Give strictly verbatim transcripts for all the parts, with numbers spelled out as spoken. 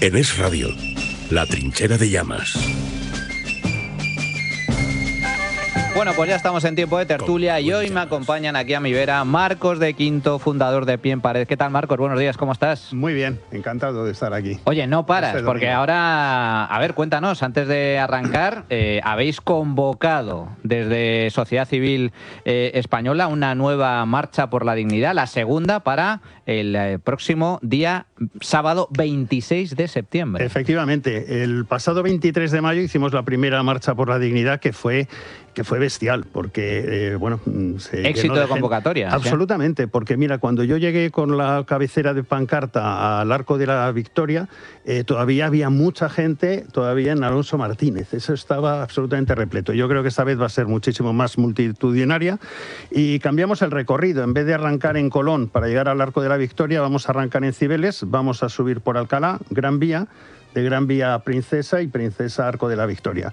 En Es Radio, La Trinchera de Llamas. Bueno, pues ya estamos en tiempo de tertulia y hoy me acompañan aquí a mi vera Marcos de Quinto, fundador de Pie en Pared. ¿Qué tal, Marcos? Buenos días, ¿cómo estás? Muy bien, encantado de estar aquí. Oye, no paras, Este porque domingo. ahora, a ver, cuéntanos, antes de arrancar, eh, habéis convocado desde Sociedad Civil eh, Española una nueva marcha por la dignidad, la segunda para el eh, próximo día sábado veintiséis de septiembre. Efectivamente, el pasado veintitrés de mayo hicimos la primera marcha por la dignidad que fue que fue bestial, porque, eh, bueno... Se Éxito de, de convocatoria. ¿Sí? Absolutamente, porque mira, cuando yo llegué con la cabecera de pancarta al Arco de la Victoria, eh, todavía había mucha gente, todavía en Alonso Martínez, eso estaba absolutamente repleto. Yo creo que esta vez va a ser muchísimo más multitudinaria y cambiamos el recorrido. En vez de arrancar en Colón para llegar al Arco de la Victoria, vamos a arrancar en Cibeles, vamos a subir por Alcalá, Gran Vía, de Gran Vía Princesa y Princesa Arco de la Victoria.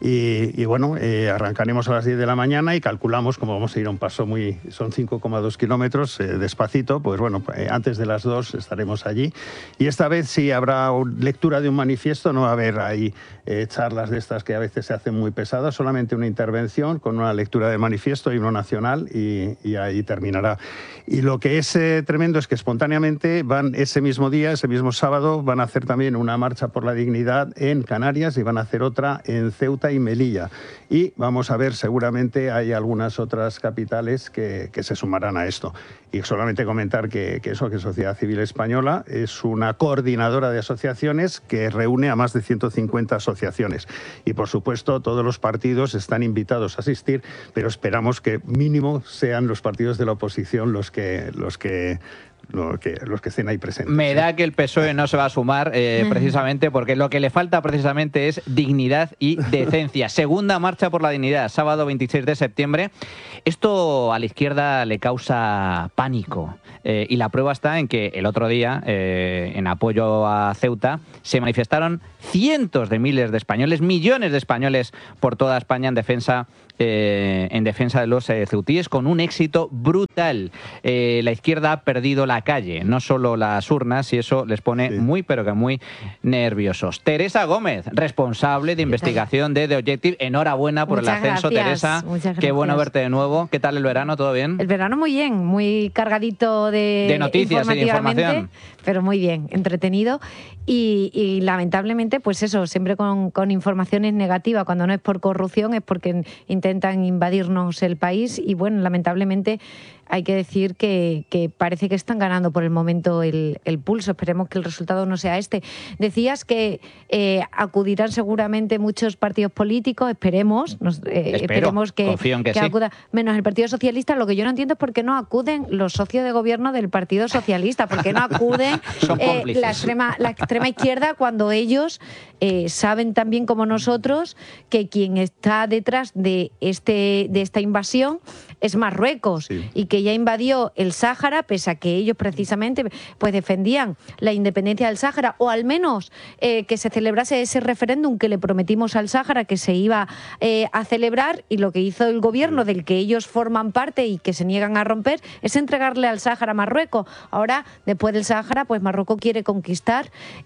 Y, y bueno, eh, arrancaremos a las diez de la mañana y calculamos, como vamos a ir a un paso muy... son cinco coma dos kilómetros, eh, despacito, pues bueno, eh, antes de las dos estaremos allí. Y esta vez sí habrá lectura de un manifiesto, no va a haber ahí eh, charlas de estas que a veces se hacen muy pesadas, solamente una intervención con una lectura de manifiesto, himno nacional y, y ahí terminará. Y lo que es eh, tremendo es que espontáneamente van ese mismo día, ese mismo sábado, van a hacer también una marcha por la dignidad en Canarias y van a hacer otra en Ceuta y Melilla. Y vamos a ver, seguramente hay algunas otras capitales que, que se sumarán a esto. Y solamente comentar que, que eso, que Sociedad Civil Española es una coordinadora de asociaciones que reúne a más de ciento cincuenta asociaciones. Y por supuesto todos los partidos están invitados a asistir, pero esperamos que mínimo sean los partidos de la oposición los que... los que Lo que, los que estén ahí presentes. Me ¿sí? da que el P S O E no se va a sumar eh, precisamente porque lo que le falta precisamente es dignidad y decencia. Segunda marcha por la dignidad, sábado veintiséis de septiembre. Esto a la izquierda le causa pánico eh, y la prueba está en que el otro día, eh, en apoyo a Ceuta, se manifestaron cientos de miles de españoles, millones de españoles por toda España en defensa Eh, en defensa de los eh, ceutíes con un éxito brutal. Eh, la izquierda ha perdido la calle, no solo las urnas, y eso les pone sí. muy, pero que muy nerviosos. Teresa Gómez, responsable de investigación de The Objective. Enhorabuena por Muchas el ascenso, gracias. Teresa. Muchas gracias. Qué bueno verte de nuevo. ¿Qué tal el verano? ¿Todo bien? El verano muy bien, muy cargadito de, de noticias y de información. Pero muy bien, entretenido. Y, y lamentablemente, pues eso, siempre con, con informaciones negativas. Cuando no es por corrupción, es porque intentan invadirnos el país. Y bueno, lamentablemente hay que decir que, que parece que están ganando por el momento el, el pulso. Esperemos que el resultado no sea este. Decías que eh, acudirán seguramente muchos partidos políticos. Esperemos. Nos, eh, esperemos que, confío en que, que sí. acuda. Menos el Partido Socialista. Lo que yo no entiendo es por qué no acuden los socios de gobierno del Partido Socialista. ¿Por qué no acuden eh, la, extrema, la extrema izquierda cuando ellos eh, saben tan bien como nosotros que quien está detrás de, este, de esta invasión es Marruecos sí. y que ya invadió el Sáhara, pese a que ellos precisamente pues defendían la independencia del Sáhara, o al menos eh, que se celebrase ese referéndum que le prometimos al Sáhara que se iba eh, a celebrar, y lo que hizo el gobierno del que ellos forman parte y que se niegan a romper es entregarle al Sáhara a Marruecos. Ahora, después del Sáhara, pues Marruecos quiere conquistar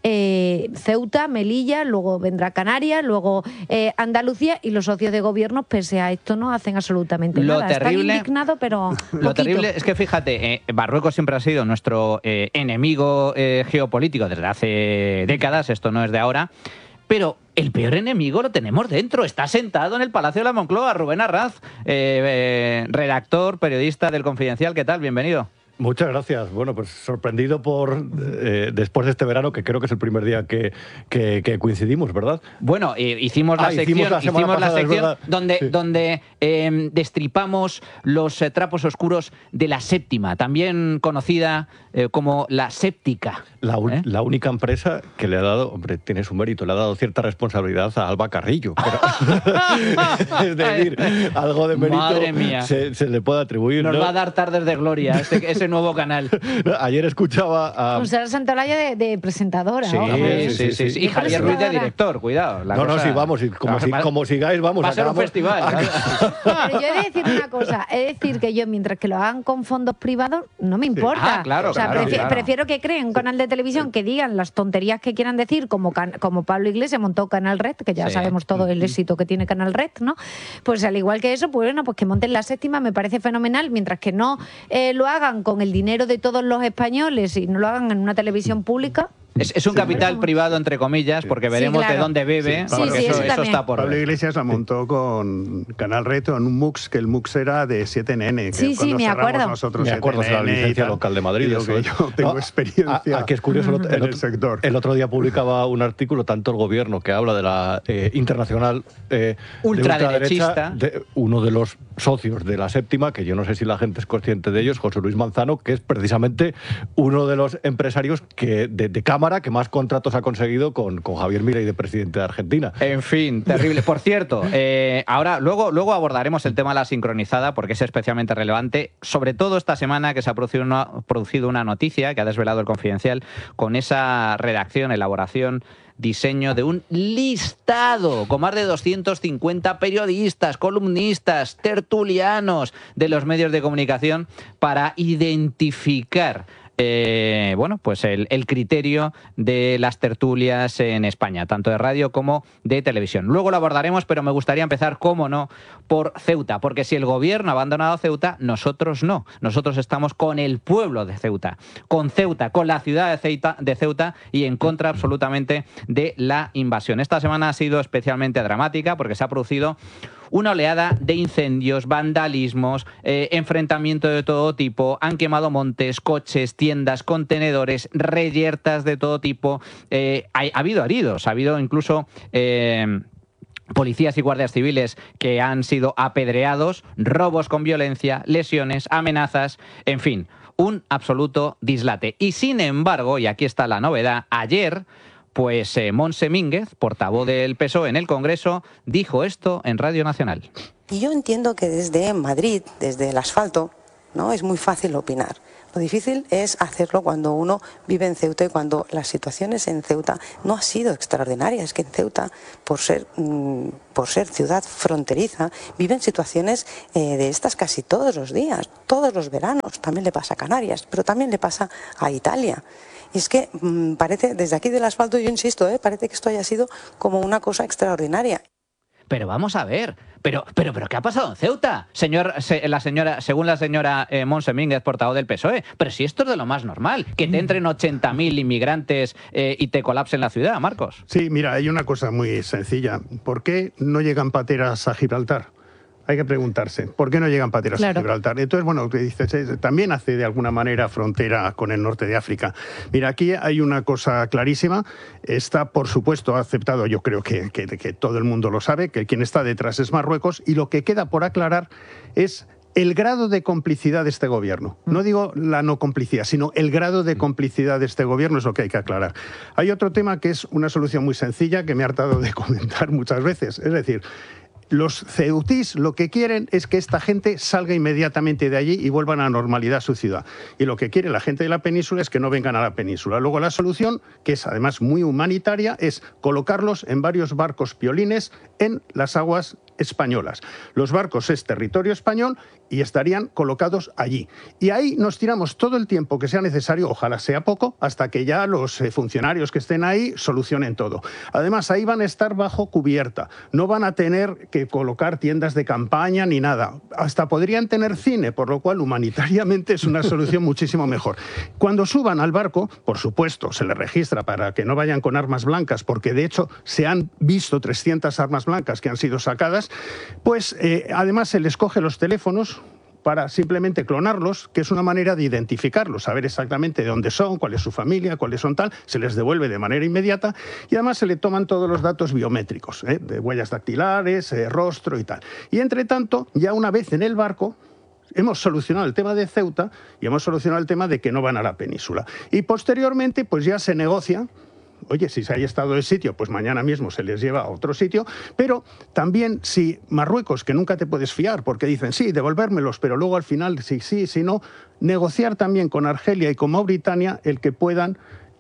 eh, Ceuta, Melilla, luego vendrá Canarias, luego eh, Andalucía, y los socios de gobierno, pese a esto, no hacen absolutamente lo nada. Terrible, Están indignados, pero Lo poquito. terrible es que, fíjate, eh, Marruecos siempre ha sido nuestro eh, enemigo eh, geopolítico desde hace décadas, esto no es de ahora, pero el peor enemigo lo tenemos dentro, está sentado en el Palacio de la Moncloa. Rubén Arraz, eh, eh, redactor, periodista del Confidencial, ¿qué tal? Bienvenido. Muchas gracias. Bueno, pues sorprendido por eh, después de este verano, que creo que es el primer día que, que, que coincidimos, ¿verdad? Bueno, eh, hicimos la ah, sección, hicimos la, hicimos la pasada, sección donde, sí. donde eh, destripamos los eh, trapos oscuros de la séptima, también conocida eh, como la séptica. La, un, ¿eh? la única empresa que le ha dado, hombre, tiene su mérito, le ha dado cierta responsabilidad a Alba Carrillo. Pero, es decir, algo de mérito Madre mía. Se, se le puede atribuir. Nos ¿no? va a dar tardes de gloria ese, ese ese nuevo canal. Ayer escuchaba a... Con Sara Santolaya de, de presentadora. Sí, ¿no? sí, sí, sí, sí. Y Javier Ruiz de director, cuidado. No, no, sí, vamos, como, si, como sigáis, vamos. Va a ser un festival. Pero yo he de decir una cosa, he de decir que yo, mientras que lo hagan con fondos privados, no me importa. Ah, claro, o sea, claro, prefiero, claro. prefiero que creen un canal de televisión que digan las tonterías que quieran decir, como, can, como Pablo Iglesias montó Canal Red, que ya Sí. sabemos todo el éxito que tiene Canal Red, ¿no? Pues al igual que eso, pues bueno, pues que monten La Séptima me parece fenomenal, mientras que no eh, lo hagan con el dinero de todos los españoles y no lo hagan en una televisión pública. Es, es un Sí, capital hombre. privado, entre comillas, porque veremos Sí, claro. de dónde bebe, Sí, porque sí, eso, eso eso también. está por Pablo ver. Iglesias la montó con Canal Red en un MUX, que el MUX era de siete N N. Que Sí, sí, cuando me cerramos acuerdo. Nosotros Me acuerdo, es la siete N N y licencia tal. local de Madrid. Digo eso que es. yo tengo No, experiencia a- Aquí es curioso, el, otro- en el el otro- sector. el otro día publicaba un artículo, tanto el gobierno, que habla de la eh, internacional eh, de Ultraderechista. ultraderecha, de uno de los socios de La Séptima, que yo no sé si la gente es consciente de ellos, José Luis Manzano, que es precisamente uno de los empresarios que de, de Cámara que más contratos ha conseguido con, con Javier Milei de presidente de Argentina. En fin, terrible. Por cierto, eh, ahora luego, luego abordaremos el tema de la sincronizada porque es especialmente relevante, sobre todo esta semana que se ha producido una, producido una noticia que ha desvelado el Confidencial con esa redacción, elaboración, diseño de un listado con más de doscientos cincuenta periodistas, columnistas, tertulianos de los medios de comunicación para identificar Eh, bueno, pues el, el criterio de las tertulias en España, tanto de radio como de televisión. Luego lo abordaremos, pero me gustaría empezar, cómo no, por Ceuta, porque si el gobierno ha abandonado Ceuta, nosotros no. Nosotros estamos con el pueblo de Ceuta, con Ceuta, con la ciudad de Ceuta, de Ceuta y en contra absolutamente de la invasión. Esta semana ha sido especialmente dramática porque se ha producido una oleada de incendios, vandalismos, eh, enfrentamiento de todo tipo, han quemado montes, coches, tiendas, contenedores, reyertas de todo tipo, eh, ha, ha habido heridos, ha habido incluso Eh, policías y guardias civiles que han sido apedreados, robos con violencia, lesiones, amenazas, en fin, un absoluto dislate. Y sin embargo, y aquí está la novedad, ayer pues eh, Montse Mínguez, portavoz del P S O E en el Congreso, dijo esto en Radio Nacional. Y yo entiendo que desde Madrid, desde el asfalto, ¿no?, es muy fácil opinar. Lo difícil es hacerlo cuando uno vive en Ceuta y cuando las situaciones en Ceuta no han sido extraordinarias. Es que en Ceuta, por ser, mmm, por ser ciudad fronteriza, viven situaciones eh, de estas casi todos los días, todos los veranos. También le pasa a Canarias, pero también le pasa a Italia. Y es que mmm, parece, desde aquí del asfalto, yo insisto, ¿eh? parece que esto haya sido como una cosa extraordinaria. Pero vamos a ver, pero, pero, pero ¿qué ha pasado en Ceuta? Señor, se, la señora, según la señora eh, Montse Mínguez, portavoz del P S O E, pero si esto es de lo más normal, que te entren ochenta mil inmigrantes eh, y te colapsen la ciudad, Marcos. Sí, mira, hay una cosa muy sencilla. ¿Por qué no llegan pateras a Gibraltar? Hay que preguntarse, ¿por qué no llegan pateras Claro. a Gibraltar? Entonces, bueno, que dices, eh, también hace de alguna manera frontera con el norte de África. Mira, aquí hay una cosa clarísima. Está, por supuesto, aceptado, yo creo que, que, que todo el mundo lo sabe, que quien está detrás es Marruecos, y lo que queda por aclarar es el grado de complicidad de este gobierno. No digo la no complicidad, sino el grado de complicidad de este gobierno es lo que hay que aclarar. Hay otro tema que es una solución muy sencilla que me he hartado de comentar muchas veces. Es decir, los ceutís lo que quieren es que esta gente salga inmediatamente de allí y vuelvan a la normalidad a su ciudad. Y lo que quiere la gente de la península es que no vengan a la península. Luego la solución, que es además muy humanitaria, es colocarlos en varios barcos piolines en las aguas españolas. Los barcos es territorio español y estarían colocados allí. Y ahí nos tiramos todo el tiempo que sea necesario, ojalá sea poco, hasta que ya los eh, funcionarios que estén ahí solucionen todo. Además, ahí van a estar bajo cubierta. No van a tener que colocar tiendas de campaña ni nada. Hasta podrían tener cine, por lo cual humanitariamente es una solución muchísimo mejor. Cuando suban al barco, por supuesto, se les registra para que no vayan con armas blancas, porque de hecho se han visto trescientas armas blancas que han sido sacadas, pues eh, además se les coge los teléfonos para simplemente clonarlos, que es una manera de identificarlos, saber exactamente de dónde son, cuál es su familia, cuáles son tal, se les devuelve de manera inmediata y además se le toman todos los datos biométricos, ¿eh? de huellas dactilares, eh, rostro y tal. Y entre tanto, ya una vez en el barco, hemos solucionado el tema de Ceuta y hemos solucionado el tema de que no van a la península. Y posteriormente, pues ya se negocia oye, si se hay estado de sitio, pues mañana mismo se les lleva a otro sitio, pero también si Marruecos, que nunca te puedes fiar, porque dicen, sí, devolvérmelos, pero luego al final, sí, sí, si no, negociar también con Argelia y con Mauritania el que puedan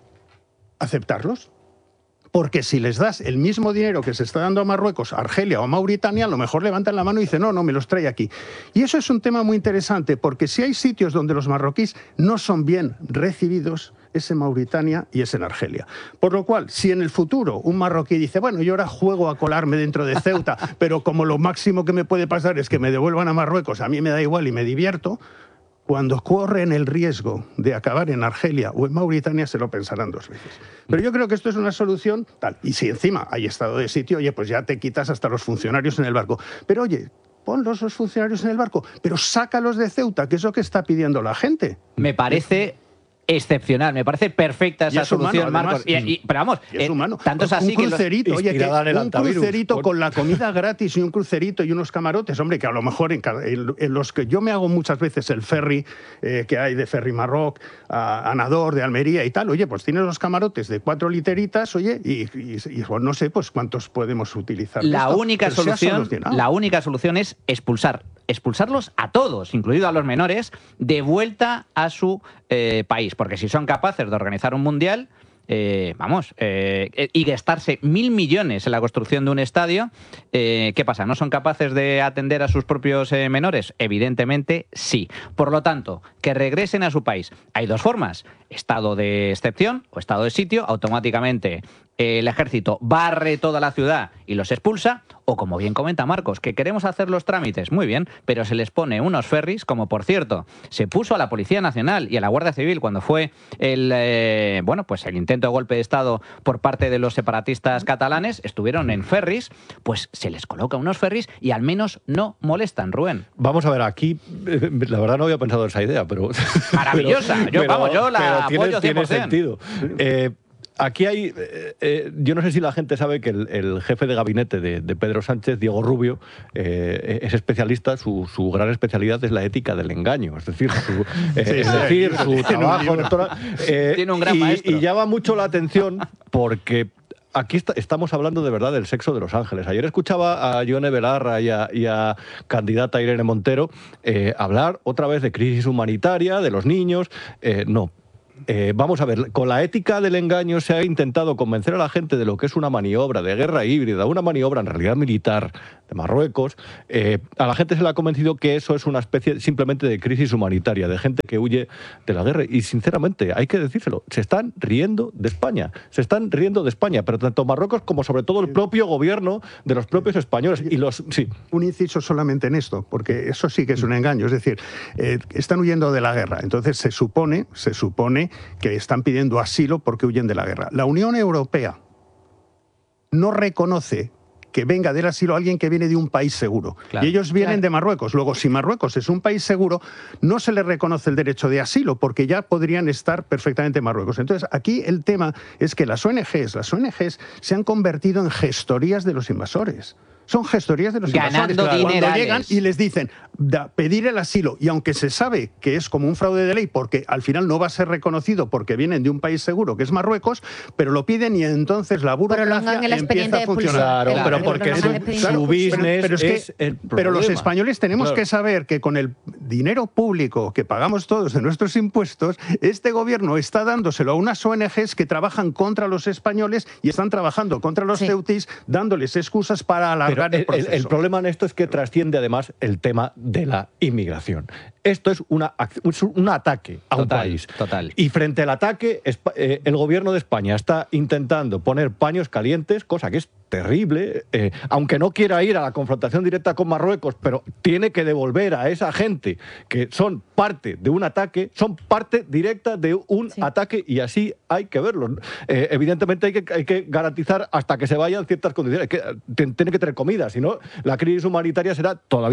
aceptarlos. Porque si les das el mismo dinero que se está dando a Marruecos, Argelia o Mauritania, a lo mejor levantan la mano y dicen, no, no, me los trae aquí. Y eso es un tema muy interesante, porque si hay sitios donde los marroquíes no son bien recibidos, es en Mauritania y es en Argelia. Por lo cual, si en el futuro un marroquí dice, bueno, yo ahora juego a colarme dentro de Ceuta, pero como lo máximo que me puede pasar es que me devuelvan a Marruecos, a mí me da igual y me divierto, cuando corren el riesgo de acabar en Argelia o en Mauritania, se lo pensarán dos veces. Pero yo creo que esto es una solución tal. Y si encima hay estado de sitio, oye, pues ya te quitas hasta los funcionarios en el barco. Pero oye, ponlos los funcionarios en el barco, pero sácalos de Ceuta, que es lo que está pidiendo la gente. Me parece excepcional, me parece perfecta esa solución, humano, Marcos. Además, y, y, pero vamos, es eh, humano. Tanto es así un crucerito, que los... oye, que un antavirus, crucerito por... con la comida gratis y un crucerito y unos camarotes, hombre, que a lo mejor en, en, en los que yo me hago muchas veces el ferry eh, que hay de Ferry Marroc a, a Nador, de Almería y tal, oye, pues tienes los camarotes de cuatro literitas, oye, y, y, y pues no sé, pues cuántos podemos utilizar. La esto, única solución, la única solución es expulsar expulsarlos a todos, incluido a los menores, de vuelta a su eh, país. Porque si son capaces de organizar un mundial, eh, vamos, eh, y gastarse mil millones en la construcción de un estadio, eh, ¿qué pasa? ¿No son capaces de atender a sus propios eh, menores? Evidentemente sí. Por lo tanto, que regresen a su país. Hay dos formas: estado de excepción o estado de sitio, automáticamente el ejército barre toda la ciudad y los expulsa, o como bien comenta Marcos, que queremos hacer los trámites, muy bien, pero se les pone unos ferries, como por cierto se puso a la Policía Nacional y a la Guardia Civil cuando fue el eh, bueno pues el intento de golpe de Estado por parte de los separatistas catalanes, estuvieron en ferries, pues se les coloca unos ferries y al menos no molestan, Rubén. Vamos a ver, aquí la verdad no había pensado en esa idea, pero... Maravillosa, pero, yo, pero, vamos, yo la apoyo tiene, cien por ciento. Tiene sentido. Eh, Aquí hay, eh, eh, yo no sé si la gente sabe que el, el jefe de gabinete de, de Pedro Sánchez, Diego Rubio, eh, es especialista, su, su gran especialidad es la ética del engaño, es decir, su, eh, sí, es sí, decir, sí, su trabajo doctoral. Eh, Tiene un gran y, maestro. Y llama mucho la atención porque... Aquí está, estamos hablando de verdad del sexo de los ángeles. Ayer escuchaba a Yone Belarra y a, y a candidata Irene Montero eh, hablar otra vez de crisis humanitaria, de los niños. Eh, no. Eh, vamos a ver, con la ética del engaño se ha intentado convencer a la gente de lo que es una maniobra de guerra híbrida, una maniobra en realidad militar de Marruecos. Eh, a la gente se le ha convencido que eso es una especie simplemente de crisis humanitaria, de gente que huye de la guerra. Y sinceramente, hay que decírselo, se están riendo de España, se están riendo de España, pero tanto Marruecos como sobre todo el propio gobierno de los propios españoles. Y los, sí. Un inciso solamente en esto, porque eso sí que es un engaño, es decir, eh, están huyendo de la guerra, entonces se supone, se supone que están pidiendo asilo porque huyen de la guerra. La Unión Europea no reconoce que venga del asilo a alguien que viene de un país seguro. Claro, y ellos vienen claro. de Marruecos. Luego, si Marruecos es un país seguro, no se les reconoce el derecho de asilo, porque ya podrían estar perfectamente en Marruecos. Entonces, aquí el tema es que las O N Ges, las O N Ges se han convertido en gestorías de los invasores. Son gestorías de los Ganando invasores. Cuando dinerales. llegan y les dicen da, pedir el asilo, y aunque se sabe que es como un fraude de ley, porque al final no va a ser reconocido porque vienen de un país seguro, que es Marruecos, pero lo piden y entonces la burocracia empieza a funcionar. Claro, claro, pero porque su, su business pero, pero es, que, es el problema. Pero los españoles tenemos claro. que saber que con el dinero público que pagamos todos de nuestros impuestos, este gobierno está dándoselo a unas O N Ges que trabajan contra los españoles y están trabajando contra los sí. ceutis, dándoles excusas para alargar Pero el proceso. El, el problema en esto es que trasciende además el tema de la inmigración. Esto es una, un ataque a total, un país. Total. Y frente al ataque, eh, el gobierno de España está intentando poner paños calientes, cosa que es terrible, eh, aunque no quiera ir a la confrontación directa con Marruecos, pero tiene que devolver a esa gente que son parte de un ataque, son parte directa de un sí. ataque, y así hay que verlo. Eh, evidentemente hay que, hay que garantizar hasta que se vayan ciertas condiciones, que tiene que tener comida, si no la crisis humanitaria será todavía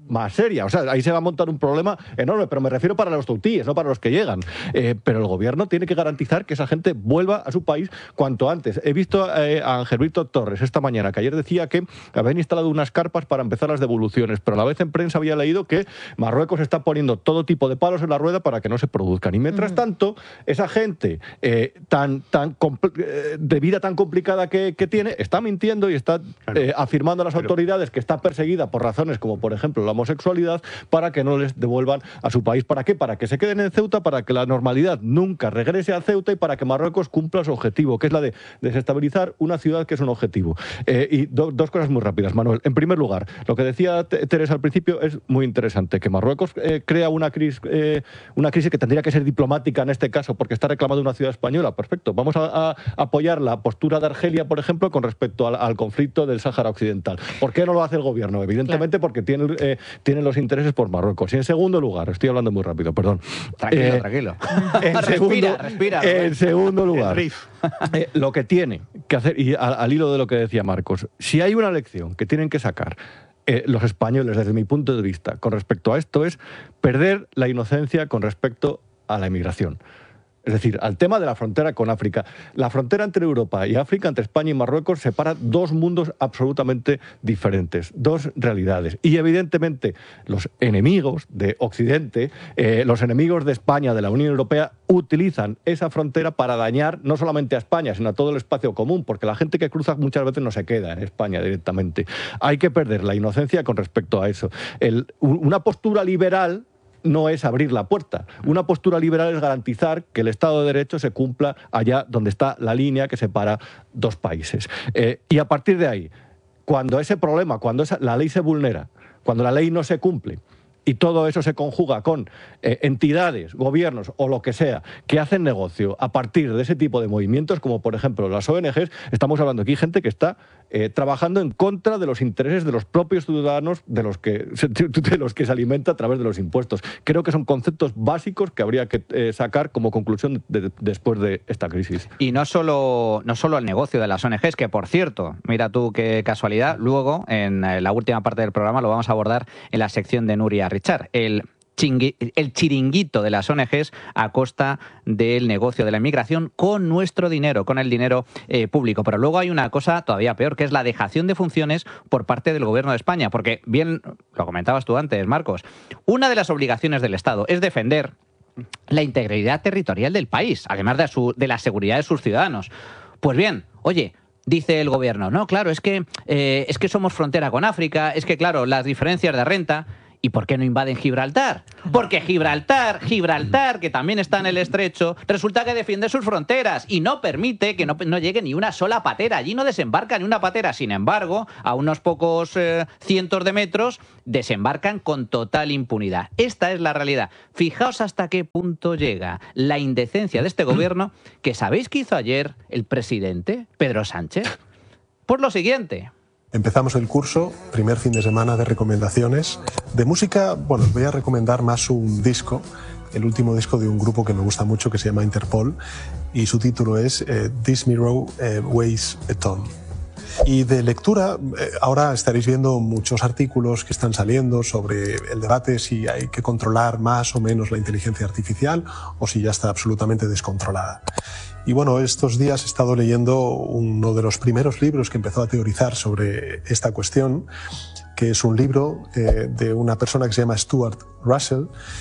más seria. O sea, ahí se va a montar un problema enorme, pero me refiero para los tautíes, no para los que llegan. Eh, pero el gobierno tiene que garantizar que esa gente vuelva a su país cuanto antes. He visto eh, a Ángel Víctor Torres esta mañana, que ayer decía que habían instalado unas carpas para empezar las devoluciones, pero a la vez en prensa había leído que Marruecos está poniendo todo tipo de palos en la rueda para que no se produzcan. Y mientras uh-huh. tanto, esa gente eh, tan, tan eh, de vida tan complicada que, que tiene, está mintiendo y está eh, afirmando a las pero... autoridades que está perseguida por razones como, por ejemplo, la homosexualidad, para que no les devuelvan a su país. ¿Para qué? Para que se queden en Ceuta, para que la normalidad nunca regrese a Ceuta y para que Marruecos cumpla su objetivo, que es la de desestabilizar una ciudad que es un objetivo. Eh, y do, dos cosas muy rápidas, Manuel. En primer lugar, lo que decía Teresa al principio es muy interesante, que Marruecos eh, crea una crisis, eh, una crisis que tendría que ser diplomática en este caso, porque está reclamando una ciudad española. Perfecto. Vamos a, a apoyar la postura de Argelia, por ejemplo, con respecto al, al conflicto del Sáhara Occidental. ¿Por qué no lo hace el gobierno? Evidentemente claro. porque tiene, eh, tiene los intereses por Marruecos. Y en segundo lugar, estoy hablando muy rápido, perdón. Tranquilo, eh, tranquilo. En segundo, respira, respira. En segundo lugar, eh, lo que tiene que hacer, y al, al hilo de lo que decía Marcos, si hay una lección que tienen que sacar eh, los españoles, desde mi punto de vista, con respecto a esto, es perder la inocencia con respecto a la inmigración. Es decir, al tema de la frontera con África. La frontera entre Europa y África, entre España y Marruecos, separa dos mundos absolutamente diferentes, dos realidades. Y evidentemente los enemigos de Occidente, eh, los enemigos de España, de la Unión Europea, utilizan esa frontera para dañar no solamente a España, sino a todo el espacio común, porque la gente que cruza muchas veces no se queda en España directamente. Hay que perder la inocencia con respecto a eso. El, una postura liberal no es abrir la puerta. Una postura liberal es garantizar que el Estado de Derecho se cumpla allá donde está la línea que separa dos países. Eh, y a partir de ahí, cuando ese problema, cuando esa, la ley se vulnera, cuando la ley no se cumple, y todo eso se conjuga con eh, entidades, gobiernos o lo que sea, que hacen negocio a partir de ese tipo de movimientos, como por ejemplo las O N Ges, estamos hablando aquí de gente que está eh, trabajando en contra de los intereses de los propios ciudadanos, de los, que, de los que se alimenta a través de los impuestos. Creo que son conceptos básicos que habría que eh, sacar como conclusión de, de, después de esta crisis. Y no solo, no solo el negocio de las O N Ges, que por cierto, mira tú qué casualidad, luego en la última parte del programa lo vamos a abordar en la sección de Nuria Richard, el, chingui, el chiringuito de las O N Ges a costa del negocio de la inmigración con nuestro dinero, con el dinero eh, público. Pero luego hay una cosa todavía peor, que es la dejación de funciones por parte del Gobierno de España, porque bien lo comentabas tú antes, Marcos, una de las obligaciones del Estado es defender la integridad territorial del país, además de, su, de la seguridad de sus ciudadanos. Pues bien, oye, dice el gobierno, no, claro, es que, eh, es que somos frontera con África, es que, claro, las diferencias de renta. ¿Y por qué no invaden Gibraltar? Porque Gibraltar, Gibraltar, que también está en el estrecho, resulta que defiende sus fronteras y no permite que no, no llegue ni una sola patera. Allí no desembarca ni una patera. Sin embargo, a unos pocos eh, cientos de metros desembarcan con total impunidad. Esta es la realidad. Fijaos hasta qué punto llega la indecencia de este gobierno, que ¿sabéis qué hizo ayer el presidente Pedro Sánchez? Pues lo siguiente. Empezamos el curso, primer fin de semana de recomendaciones. De música, bueno, os voy a recomendar más un disco, el último disco de un grupo que me gusta mucho que se llama Interpol y su título es eh, This Mirror eh, Weighs a Ton. Y de lectura, eh, ahora estaréis viendo muchos artículos que están saliendo sobre el debate si hay que controlar más o menos la inteligencia artificial o si ya está absolutamente descontrolada. Y bueno, estos días he estado leyendo uno de los primeros libros que empezó a teorizar sobre esta cuestión, que es un libro eh, de una persona que se llama Stuart Russell,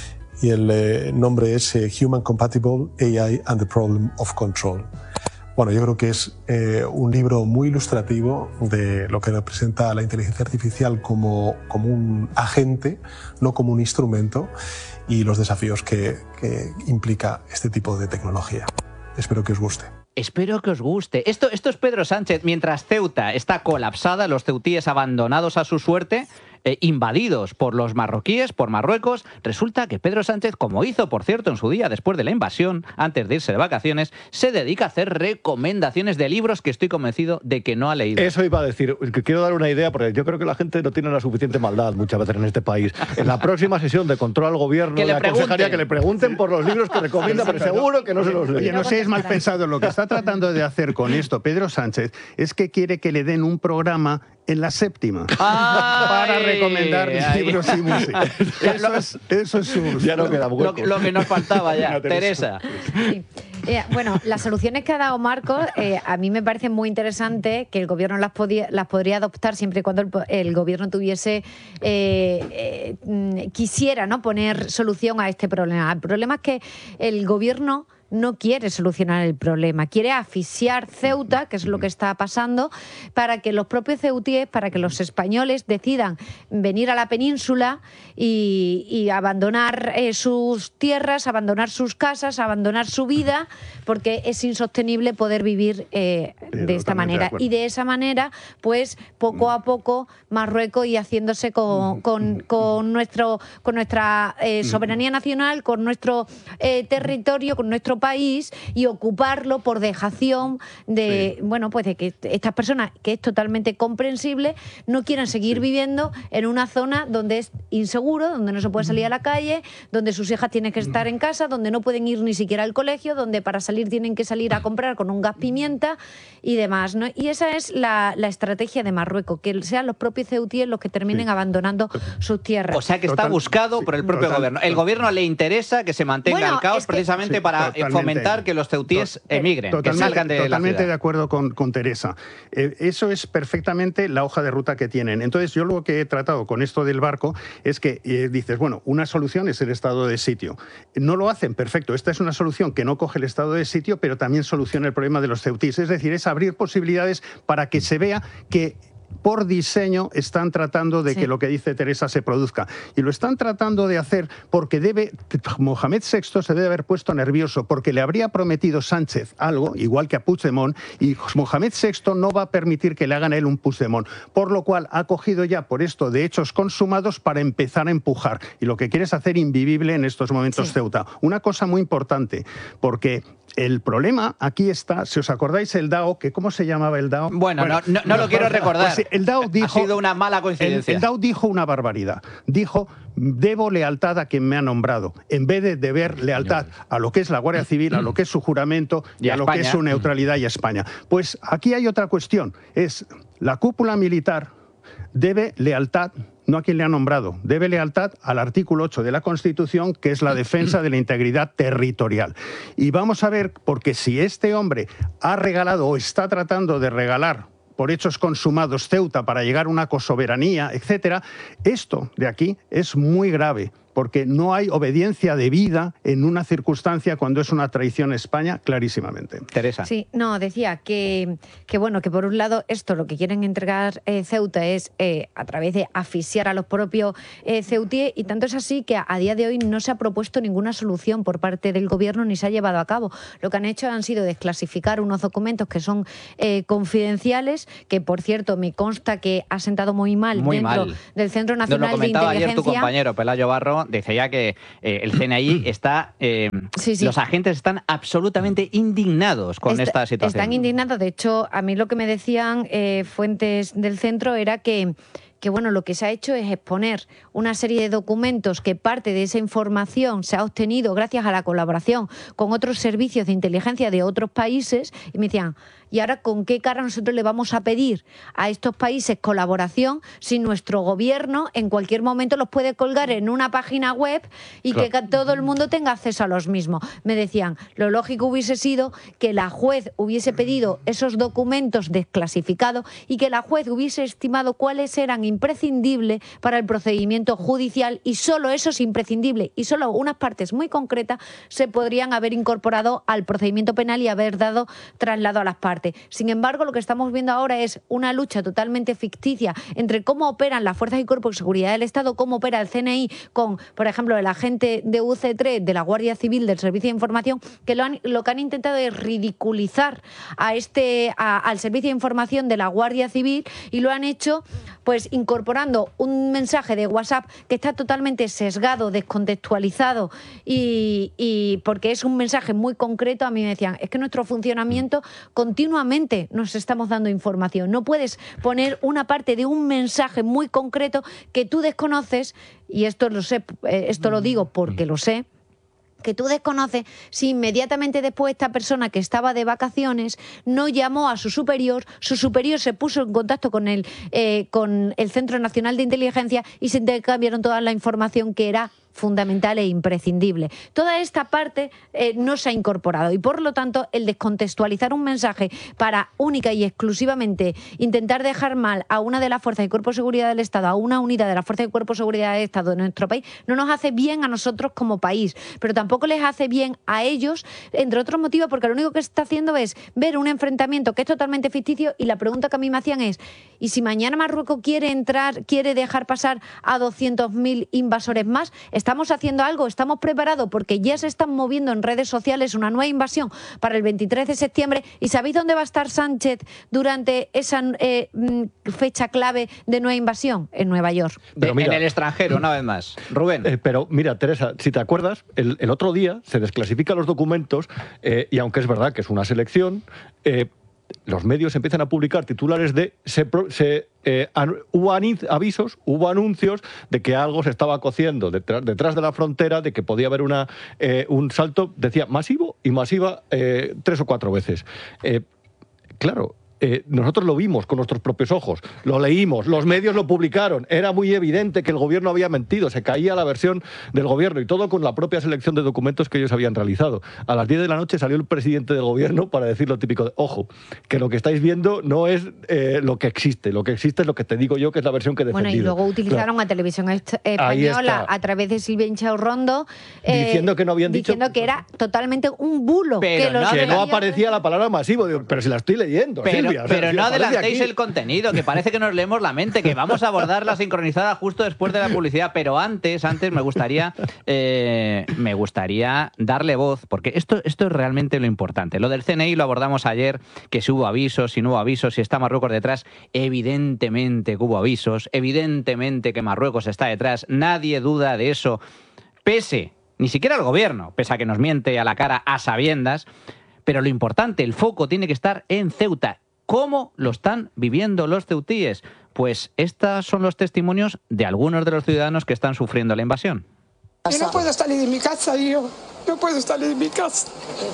y el eh, nombre es eh, Human Compatible A I and the Problem of Control. Bueno, yo creo que es eh, un libro muy ilustrativo de lo que representa la inteligencia artificial como, como un agente, no como un instrumento, y los desafíos que, que implica este tipo de tecnología. Espero que os guste. Espero que os guste. Esto, esto es Pedro Sánchez. Mientras Ceuta está colapsada, los ceutíes abandonados a su suerte, eh, invadidos por los marroquíes, por Marruecos, resulta que Pedro Sánchez, como hizo, por cierto, en su día, después de la invasión, antes de irse de vacaciones, se dedica a hacer recomendaciones de libros que estoy convencido de que no ha leído. Eso iba a decir. Que quiero dar una idea, porque yo creo que la gente no tiene la suficiente maldad muchas veces en este país. En la próxima sesión de control al gobierno, le aconsejaría que le pregunten por los libros que recomienda, pero seguro que no se los lee. Oye, no sé, es mal pensado. Lo que está tratando de hacer con esto Pedro Sánchez es que quiere que le den un programa en la séptima ¡Ay! para recomendar Ay. libros y música. Eso es, eso es su... Ya no queda Lo, hueco. lo que nos faltaba ya, Teresa. Sí. Eh, bueno, las soluciones que ha dado Marcos eh, a mí me parecen muy interesantes, que el gobierno las, podía, las podría adoptar siempre y cuando el, el gobierno tuviese eh, eh, quisiera, ¿no?, poner solución a este problema. El problema es que el gobierno no quiere solucionar el problema, quiere asfixiar Ceuta, que es lo que está pasando, para que los propios ceutíes, para que los españoles decidan venir a la península y, y abandonar eh, sus tierras, abandonar sus casas, abandonar su vida, porque es insostenible poder vivir eh, de esta manera. Y de esa manera, pues poco a poco, Marruecos y haciéndose con, con, con, nuestro, con nuestra eh, soberanía nacional, con nuestro eh, territorio, con nuestro país, y ocuparlo por dejación de, sí. bueno, pues de que estas personas, que es totalmente comprensible, no quieran seguir sí. viviendo en una zona donde es inseguro, donde no se puede salir a la calle, donde sus hijas tienen que estar en casa, donde no pueden ir ni siquiera al colegio, donde para salir tienen que salir a comprar con un gas pimienta y demás, ¿no? Y esa es la, la estrategia de Marruecos, que sean los propios ceutíes los que terminen sí. abandonando sus tierras. O sea que está Total, buscado sí, por el propio total, gobierno. El gobierno le interesa que se mantenga bueno, el caos es que, precisamente sí, para totalmente. fomentar que los ceutíes emigren, totalmente, que salgan de totalmente la ciudad. de acuerdo con, con Teresa. Eh, eso es perfectamente la hoja de ruta que tienen. Entonces, yo lo que he tratado con esto del barco es que eh, dices, bueno, una solución es el estado de sitio. No lo hacen, perfecto. Esta es una solución que no coge el estado de sitio, pero también soluciona el problema de los ceutíes. Es decir, es abrir posibilidades para que se vea que por diseño están tratando de sí. que lo que dice Teresa se produzca. Y lo están tratando de hacer porque debe, Mohamed sexto se debe haber puesto nervioso porque le habría prometido Sánchez algo, igual que a Puigdemont, y Mohamed sexto no va a permitir que le hagan a él un Puigdemont. Por lo cual ha cogido ya por esto de hechos consumados para empezar a empujar. Y lo que quiere es hacer invivible en estos momentos sí. Ceuta. Una cosa muy importante, porque el problema aquí está, si os acordáis el DAO, que ¿cómo se llamaba el DAO? Bueno, bueno no, no, no lo quiero recordar. Pues el DAO dijo, ha sido una mala coincidencia. El, el DAO dijo una barbaridad. Dijo, debo lealtad a quien me ha nombrado, en vez de deber lealtad a lo que es la Guardia Civil, a lo que es su juramento y, y a, a lo que es su neutralidad y a España. Pues aquí hay otra cuestión, es la cúpula militar debe lealtad no a quien le ha nombrado, debe lealtad al artículo ocho de la Constitución, que es la defensa de la integridad territorial. Y vamos a ver, porque si este hombre ha regalado o está tratando de regalar por hechos consumados Ceuta para llegar a una cosoberanía, etcétera, esto de aquí es muy grave, porque no hay obediencia debida en una circunstancia cuando es una traición a España, clarísimamente. Teresa. Sí, no, decía que, que bueno, que por un lado esto lo que quieren entregar eh, Ceuta es eh, a través de asfixiar a los propios eh, ceutíes, y tanto es así que a, a día de hoy no se ha propuesto ninguna solución por parte del gobierno ni se ha llevado a cabo. Lo que han hecho han sido desclasificar unos documentos que son eh, confidenciales, que por cierto me consta que ha sentado muy mal muy dentro mal. del Centro Nacional Nos lo comentaba de Inteligencia. Ayer tu compañero Pelayo Barro, decía que eh, el C N I está, eh, sí, sí. los agentes están absolutamente indignados con Est esta situación. Están indignados. De hecho, a mí lo que me decían eh, fuentes del centro era que que bueno, lo que se ha hecho es exponer una serie de documentos que parte de esa información se ha obtenido gracias a la colaboración con otros servicios de inteligencia de otros países, y me decían, ¿y ahora con qué cara nosotros le vamos a pedir a estos países colaboración si nuestro gobierno en cualquier momento los puede colgar en una página web y claro. que todo el mundo tenga acceso a los mismos? Me decían, lo lógico hubiese sido que la juez hubiese pedido esos documentos desclasificados y que la juez hubiese estimado cuáles eran imprescindibles para el procedimiento judicial, y solo eso es imprescindible, y solo unas partes muy concretas se podrían haber incorporado al procedimiento penal y haber dado traslado a las partes. Sin embargo, lo que estamos viendo ahora es una lucha totalmente ficticia entre cómo operan las fuerzas y cuerpos de seguridad del Estado, cómo opera el C N I con, por ejemplo, el agente de U C tres, de la Guardia Civil, del Servicio de Información, que lo, han, lo que han intentado es ridiculizar a este, a, al Servicio de Información de la Guardia Civil, y lo han hecho pues incorporando un mensaje de WhatsApp que está totalmente sesgado, descontextualizado, y, y porque es un mensaje muy concreto. A mí me decían, es que nuestro funcionamiento continuamente nos estamos dando información. No puedes poner una parte de un mensaje muy concreto que tú desconoces, y esto lo sé, esto lo digo porque lo sé, que tú desconoces si inmediatamente después esta persona que estaba de vacaciones no llamó a su superior, su superior se puso en contacto con el, eh, con el Centro Nacional de Inteligencia y se intercambiaron toda la información que era fundamental e imprescindible. Toda esta parte eh, no se ha incorporado y, por lo tanto, el descontextualizar un mensaje para única y exclusivamente intentar dejar mal a una de las fuerzas y cuerpos de seguridad del Estado, a una unidad de las fuerzas y cuerpos de seguridad del Estado de nuestro país, no nos hace bien a nosotros como país, pero tampoco les hace bien a ellos, entre otros motivos, porque lo único que está haciendo es ver un enfrentamiento que es totalmente ficticio y la pregunta que a mí me hacían es, ¿y si mañana Marruecos quiere entrar, quiere dejar pasar a doscientos mil invasores más? ¿Estamos haciendo algo? ¿Estamos preparados? Porque ya se están moviendo en redes sociales una nueva invasión para el veintitrés de septiembre. ¿Y sabéis dónde va a estar Sánchez durante esa eh, fecha clave de nueva invasión? En Nueva York. Pero mira, en el extranjero, una vez más. Rubén. Eh, pero mira, Teresa, si te acuerdas, el, el otro día se desclasifican los documentos eh, y aunque es verdad que es una selección, eh, los medios empiezan a publicar titulares de se, se eh, an, hubo avisos, hubo anuncios de que algo se estaba cociendo detrás, detrás de la frontera, de que podía haber una, eh, un salto, decía, masivo y masiva eh, tres o cuatro veces. Eh, claro. Eh, nosotros lo vimos con nuestros propios ojos, lo leímos, los medios lo publicaron, era muy evidente que el gobierno había mentido, se caía la versión del gobierno y todo con la propia selección de documentos que ellos habían realizado. A las diez de la noche salió el presidente del gobierno para decir lo típico de, ojo, que lo que estáis viendo no es eh, lo que existe, lo que existe es lo que te digo yo, que es la versión que he defendido. Bueno, y luego utilizaron claro. a Televisión Española a través de Silvia Inchaurrondo eh, diciendo que no habían dicho... Diciendo que era totalmente un bulo. Pero que no, los que no aparecía la palabra masivo, digo, pero si la estoy leyendo, pero, Silvia. O sea, pero si no adelantéis aquí. el contenido, que parece que nos leemos la mente, que vamos a abordar la sincronizada justo después de la publicidad, pero antes, antes me gustaría eh, me gustaría darle voz, porque esto, esto es realmente lo importante. Lo del C N I lo abordamos ayer, que si hubo avisos, si no hubo avisos, si está Marruecos detrás. Evidentemente que hubo avisos, evidentemente que Marruecos está detrás, nadie duda de eso, pese, ni siquiera el gobierno, pese a que nos miente a la cara a sabiendas, pero lo importante, el foco tiene que estar en Ceuta. ¿Cómo lo están viviendo los ceutíes? Pues estos son los testimonios de algunos de los ciudadanos que están sufriendo la invasión. Yo no puedo salir de mi casa, yo no puedo salir de mi casa.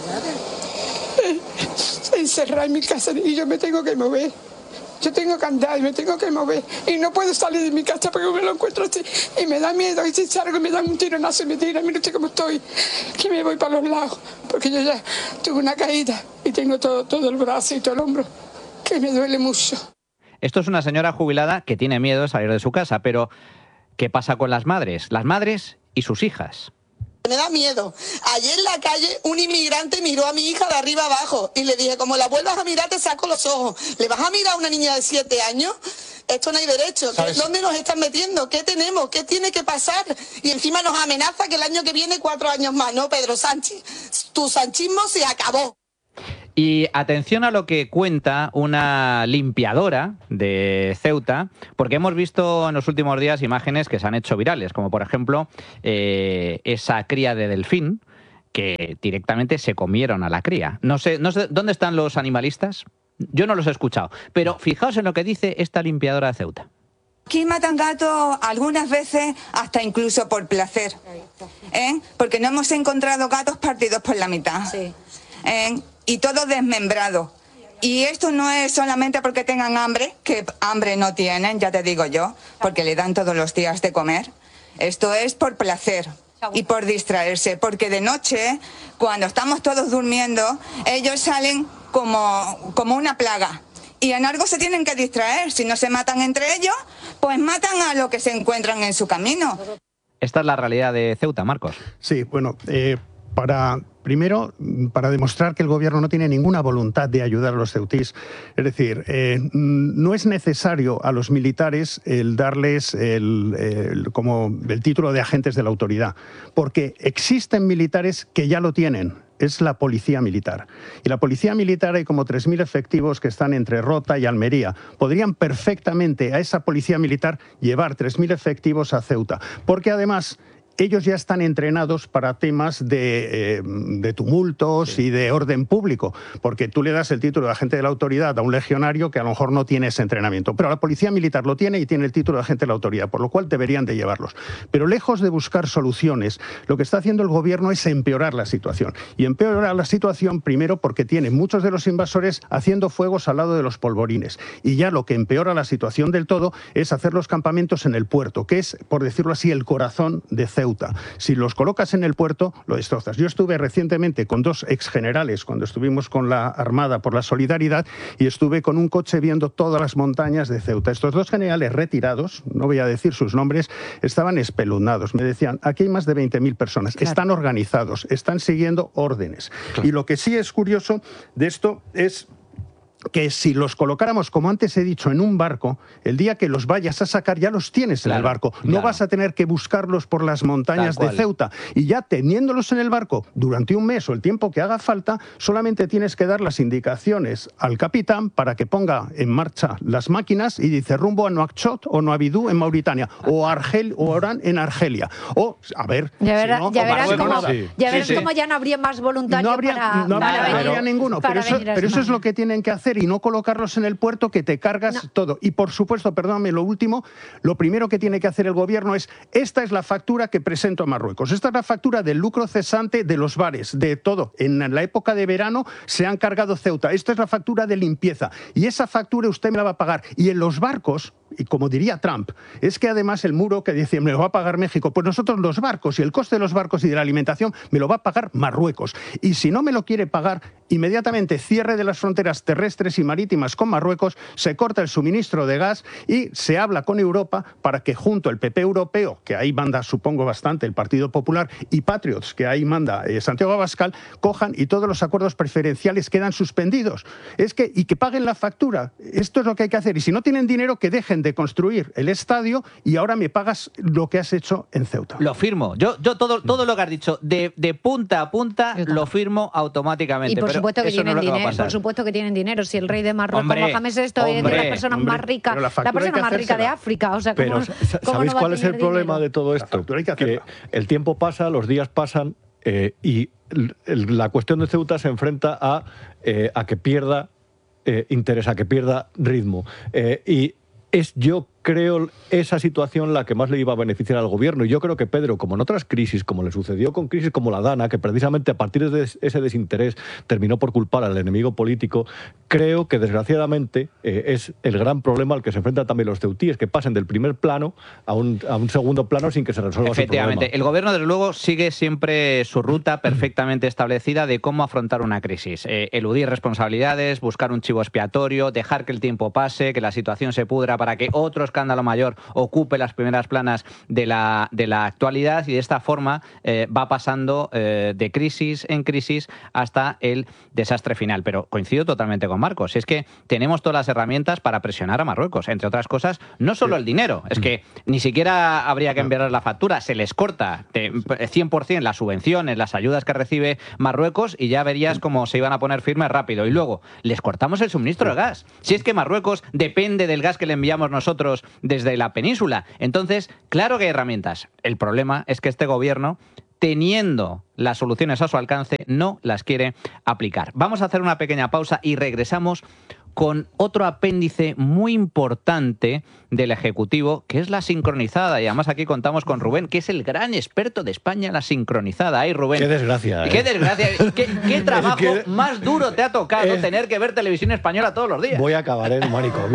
Eh, encerrada en mi casa y yo me tengo que mover. Yo tengo que andar y me tengo que mover. Y no puedo salir de mi casa porque me lo encuentro así. Y me da miedo. Y si salgo me dan un tironazo y me tiran. Mira cómo estoy. Que me voy para los lados. Porque yo ya tuve una caída y tengo todo, todo el brazo y todo el hombro. Que me duele mucho. Esto es una señora jubilada que tiene miedo de salir de su casa. Pero, ¿qué pasa con las madres? Las madres y sus hijas. Me da miedo. Ayer en la calle un inmigrante miró a mi hija de arriba abajo y le dije, como la vuelvas a mirar te saco los ojos. ¿Le vas a mirar a una niña de siete años? Esto no hay derecho. ¿Dónde nos están metiendo? ¿Qué tenemos? ¿Qué tiene que pasar? Y encima nos amenaza que el año que viene cuatro años más. No, Pedro Sánchez, tu sanchismo se acabó. Y atención a lo que cuenta una limpiadora de Ceuta, porque hemos visto en los últimos días imágenes que se han hecho virales, como por ejemplo eh, esa cría de delfín, que directamente se comieron a la cría. No sé, no sé dónde están los animalistas, yo no los he escuchado, pero fijaos en lo que dice esta limpiadora de Ceuta. Aquí matan gatos algunas veces hasta incluso por placer, ¿eh? Porque no hemos encontrado gatos partidos por la mitad. Sí. ¿Eh? Y todo desmembrado. Y esto no es solamente porque tengan hambre, que hambre no tienen, ya te digo yo, porque le dan todos los días de comer. Esto es por placer y por distraerse, porque de noche, cuando estamos todos durmiendo, ellos salen como, como una plaga. Y en algo se tienen que distraer. Si no se matan entre ellos, pues matan a lo que se encuentran en su camino. Esta es la realidad de Ceuta, Marcos. Sí, bueno, eh, para... Primero, para demostrar que el gobierno no tiene ninguna voluntad de ayudar a los ceutís. Es decir, eh, no es necesario a los militares el darles el, el, como el título de agentes de la autoridad, porque existen militares que ya lo tienen. Es la policía militar. Y la policía militar hay como tres mil efectivos que están entre Rota y Almería. Podrían perfectamente a esa policía militar llevar tres mil efectivos a Ceuta, porque además ellos ya están entrenados para temas de, eh, de tumultos sí. y de orden público, porque tú le das el título de agente de la autoridad a un legionario que a lo mejor no tiene ese entrenamiento, pero la policía militar lo tiene y tiene el título de agente de la autoridad, por lo cual deberían de llevarlos. Pero lejos de buscar soluciones, lo que está haciendo el gobierno es empeorar la situación. Y empeorar la situación primero porque tiene muchos de los invasores haciendo fuegos al lado de los polvorines. Y ya lo que empeora la situación del todo es hacer los campamentos en el puerto, que es, por decirlo así, el corazón de Ceuta. Si los colocas en el puerto, lo destrozas. Yo estuve recientemente con dos exgenerales, cuando estuvimos con la Armada por la Solidaridad, y estuve con un coche viendo todas las montañas de Ceuta. Estos dos generales retirados, no voy a decir sus nombres, estaban espeluznados. Me decían, aquí hay más de veinte mil personas, claro. están organizados, están siguiendo órdenes. Claro. Y lo que sí es curioso de esto es que si los colocáramos, como antes he dicho, en un barco, el día que los vayas a sacar ya los tienes claro, en el barco. No claro. vas a tener que buscarlos por las montañas de Ceuta. Y ya teniéndolos en el barco durante un mes o el tiempo que haga falta, solamente tienes que dar las indicaciones al capitán para que ponga en marcha las máquinas y dice rumbo a Nouakchott o Noabidú en Mauritania o Argel o Orán en Argelia. O, a ver, ya, verá, si no, ya verás cómo sí. ya verás sí, sí. cómo ya no habría más voluntarios no habría, para, no para habría, venir, ninguno. para pero eso, pero eso es lo que tienen que hacer y no colocarlos en el puerto, que te cargas no. todo. Y por supuesto, perdóname, lo último, lo primero que tiene que hacer el gobierno es, esta es la factura que presento a Marruecos, esta es la factura del lucro cesante de los bares, de todo. En la época de verano se han cargado Ceuta, esta es la factura de limpieza y esa factura usted me la va a pagar. Y en los barcos, y como diría Trump, es que además el muro que dice, me lo va a pagar México, pues nosotros los barcos y el coste de los barcos y de la alimentación me lo va a pagar Marruecos. Y si no me lo quiere pagar, inmediatamente cierre de las fronteras terrestres y marítimas con Marruecos, se corta el suministro de gas y se habla con Europa para que junto el P P europeo, que ahí manda supongo bastante el Partido Popular, y Patriots, que ahí manda eh, Santiago Abascal, cojan y todos los acuerdos preferenciales quedan suspendidos. Es que, y que paguen la factura. Esto es lo que hay que hacer. Y si no tienen dinero, que dejen de construir el estadio y ahora me pagas lo que has hecho en Ceuta. Lo firmo. Yo, yo todo, todo lo que has dicho, de, de punta a punta, lo firmo automáticamente. Y por pero supuesto que eso tienen no es lo que va a dinero. pasar. Por supuesto que tienen dinero. Si el rey de Marruecos, Hombre, Mohamed sexto, es hombre, de las personas hombre, más ricas, la, la persona más rica de África. O sea, ¿cómo, pero ¿cómo ¿sabéis no cuál es el problema dinero? de todo esto? Que, que el tiempo pasa, los días pasan eh, y el, la cuestión de Ceuta se enfrenta a, eh, a que pierda eh, interés, a que pierda ritmo. Eh, y es yo creo esa situación la que más le iba a beneficiar al gobierno. Y yo creo que Pedro, como en otras crisis, como le sucedió con crisis como la Dana, que precisamente a partir de ese desinterés terminó por culpar al enemigo político, creo que desgraciadamente eh, es el gran problema al que se enfrentan también los ceutíes, que pasen del primer plano a un, a un segundo plano sin que se resuelva su problema. Efectivamente. El gobierno, desde luego, sigue siempre su ruta perfectamente establecida de cómo afrontar una crisis. Eh, eludir responsabilidades, buscar un chivo expiatorio, dejar que el tiempo pase, que la situación se pudra para que otros escándalo mayor ocupe las primeras planas de la, de la actualidad y de esta forma eh, va pasando eh, de crisis en crisis hasta el desastre final. Pero coincido totalmente con Marcos, es que tenemos todas las herramientas para presionar a Marruecos, entre otras cosas, no solo el dinero, es que ni siquiera habría que enviar la factura, se les corta de cien por cien las subvenciones, las ayudas que recibe Marruecos y ya verías cómo se iban a poner firmes rápido. Y luego, les cortamos el suministro de gas. Si es que Marruecos depende del gas que le enviamos nosotros desde la península. Entonces, claro que hay herramientas. El problema es que este gobierno, teniendo las soluciones a su alcance, no las quiere aplicar. Vamos a hacer una pequeña pausa y regresamos con otro apéndice muy importante del Ejecutivo, que es la sincronizada. Y además aquí contamos con Rubén, que es el gran experto de España en la sincronizada. ¡Ay, Rubén! ¡Qué desgracia! ¿eh? ¡Qué desgracia! ¿Qué, qué trabajo es que... más duro te ha tocado es... tener que ver televisión española todos los días? Voy a acabar en manicomio.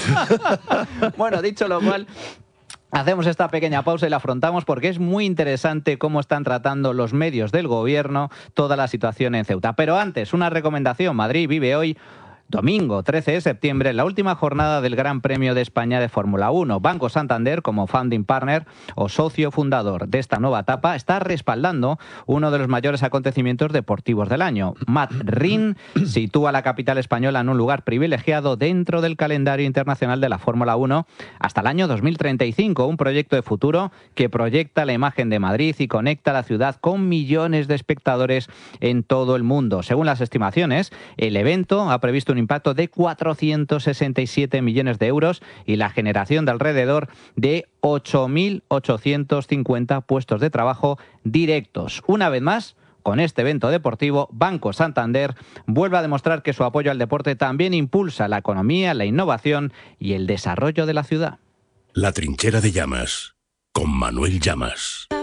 Bueno, dicho lo cual, hacemos esta pequeña pausa y la afrontamos porque es muy interesante cómo están tratando los medios del gobierno toda la situación en Ceuta. Pero antes, una recomendación. Madrid vive hoy domingo trece de septiembre, la última jornada del Gran Premio de España de Fórmula uno. Banco Santander, como founding partner o socio fundador de esta nueva etapa, está respaldando uno de los mayores acontecimientos deportivos del año. Madrid sitúa la capital española en un lugar privilegiado dentro del calendario internacional de la Fórmula uno hasta el año dos mil treinta y cinco, un proyecto de futuro que proyecta la imagen de Madrid y conecta la ciudad con millones de espectadores en todo el mundo. Según las estimaciones, el evento ha previsto un impacto de cuatrocientos sesenta y siete millones de euros y la generación de alrededor de ocho mil ochocientos cincuenta puestos de trabajo directos. Una vez más, con este evento deportivo, Banco Santander vuelve a demostrar que su apoyo al deporte también impulsa la economía, la innovación y el desarrollo de la ciudad. La Trinchera de Llamas, con Manuel Llamas.